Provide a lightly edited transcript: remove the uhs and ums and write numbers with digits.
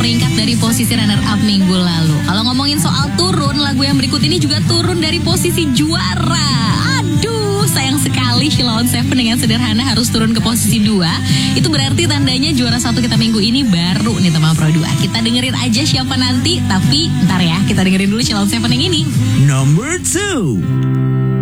peringkat dari posisi runner up minggu lalu. Kalau ngomongin soal turun, lagu yang berikut ini juga turun dari posisi juara. Aduh, sayang sekali Sheila on 7 dengan Sederhana harus turun ke posisi 2. Itu berarti tandanya juara 1 kita minggu ini baru nih teman Pro 2. Kita dengerin aja siapa nanti, tapi ntar ya, kita dengerin dulu Sheila on 7 yang ini. Number 2.